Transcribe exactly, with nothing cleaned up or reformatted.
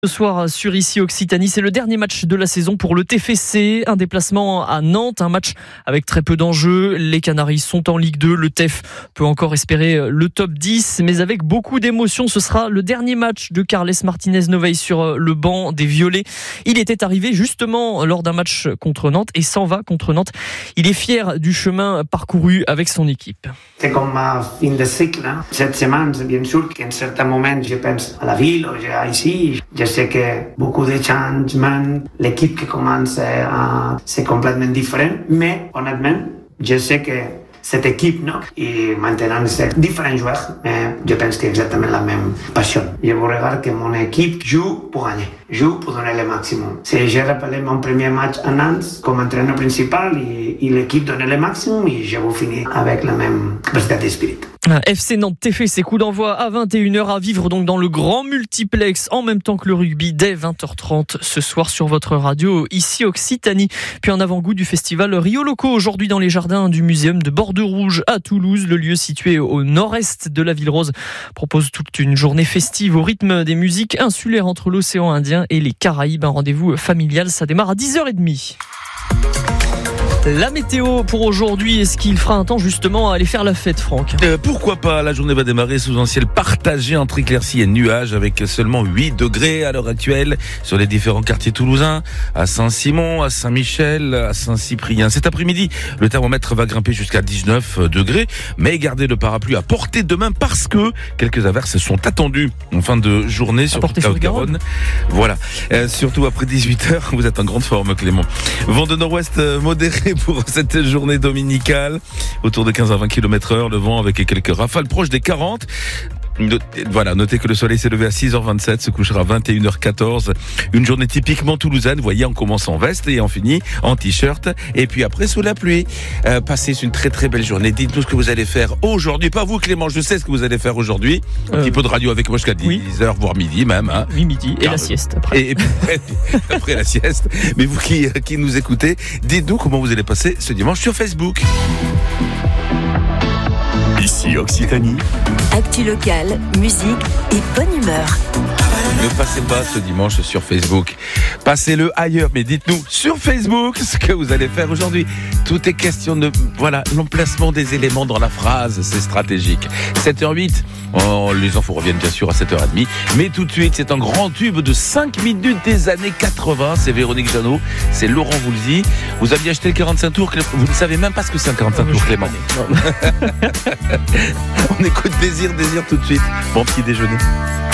Ce soir sur Ici Occitanie, c'est le dernier match de la saison pour le T F C. Un déplacement à Nantes, un match avec très peu d'enjeux. Les Canaries sont en Ligue deux. Le T E F peut encore espérer le top dix, mais avec beaucoup d'émotion. Ce sera le dernier match de Carles Martinez Novell sur le banc des Violets. Il était arrivé justement lors d'un match contre Nantes et s'en va contre Nantes. Il est fier du chemin parcouru avec son équipe. C'est comme ma fin de cycle. Hein. Cette semaine, bien sûr qu'à un certain moment, je pense à la ville, à ici. Je sais que beaucoup de changements, l'équipe qui commence, à, c'est complètement différent. Mais honnêtement, je sais que cette équipe, non, et maintenant c'est différents joueurs, mais je pense que c'est exactement la même passion. Je vous regarde que mon équipe joue pour gagner, joue pour donner le maximum. Si j'ai rappelé mon premier match à Nantes comme entraîneur principal et, et l'équipe donnait le maximum, et je vous finis avec la même état d'esprit. F C Nantes T F C, coup d'envoi à vingt et une heures à vivre donc dans le grand multiplex en même temps que le rugby dès vingt heures trente ce soir sur votre radio Ici Occitanie. Puis en avant-goût du festival Rio Loco aujourd'hui dans les jardins du muséum de Bordeaux-Rouge à Toulouse. Le lieu situé au nord-est de la ville rose propose toute une journée festive au rythme des musiques insulaires entre l'océan Indien et les Caraïbes. Un rendez-vous familial, ça démarre à dix heures trente. La météo pour aujourd'hui, est-ce qu'il fera un temps justement à aller faire la fête, Franck ? euh, Pourquoi pas, la journée va démarrer sous un ciel partagé entre éclaircies et nuages avec seulement huit degrés à l'heure actuelle sur les différents quartiers toulousains, à Saint-Simon, à Saint-Michel, à Saint-Cyprien. Cet après-midi, le thermomètre va grimper jusqu'à dix-neuf degrés, mais gardez le parapluie à portée demain parce que quelques averses sont attendues en fin de journée sur toute la Haute-Garonne. Voilà, euh, surtout après dix-huit heures, vous êtes en grande forme, Clément. Vent de nord-ouest euh, modéré pour cette journée dominicale, autour de quinze à vingt kilomètres heure, le vent avec quelques rafales proches des quarante. Voilà, notez que le soleil s'est levé à six heures vingt-sept, se couchera à vingt et une heures quatorze. Une journée typiquement toulousaine, vous voyez, on commence en veste et on finit en t-shirt. Et puis après, sous la pluie. Euh, passez une très très belle journée. Dites-nous ce que vous allez faire aujourd'hui. Pas vous, Clément, je sais ce que vous allez faire aujourd'hui. Un euh, petit peu de radio avec moi jusqu'à dix heures, oui. Voire midi même. Hein. Oui, midi. Et Car, la sieste après. Et, et puis après, après la sieste. Mais vous qui, qui nous écoutez, dites-nous comment vous allez passer ce dimanche sur Facebook. Ici Occitanie. Actu locale, musique et bonne humeur. Ne passez pas ce dimanche sur Facebook. Passez-le ailleurs, mais dites-nous sur Facebook ce que vous allez faire aujourd'hui. Tout est question de, voilà, l'emplacement des éléments dans la phrase, c'est stratégique. sept heures huit, oh, les infos reviennent bien sûr à sept heures trente, mais tout de suite, c'est un grand tube de cinq minutes des années quatre-vingts, c'est Véronique Jeannot, c'est Laurent Voulzy. Vous aviez acheté le quarante-cinq tours, vous ne savez même pas ce que c'est un quarante-cinq tours, Clément. On écoute Désir, Désir tout de suite. Bon petit déjeuner.